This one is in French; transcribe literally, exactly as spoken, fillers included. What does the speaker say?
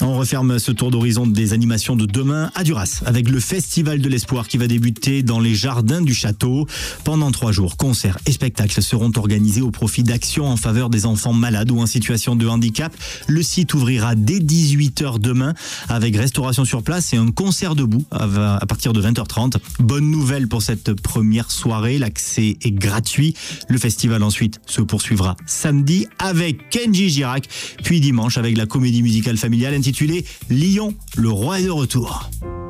On referme ce tour d'horizon des animations de demain à Duras avec le Festival de l'Espoir qui va débuter dans les jardins du château. Pendant trois jours, concerts et spectacles seront organisés au profit d'actions en faveur des enfants malades ou en situation de handicap. Le site ouvrira dès dix-huit heures demain avec restauration sur place et un concert debout à partir de vingt heures trente. Bonne nouvelle pour cette première soirée, l'accès est gratuit. Le festival ensuite se poursuivra samedi avec Kenji Girac, puis dimanche avec la comédie musicale familiale intitulée Lion, le roi est de retour.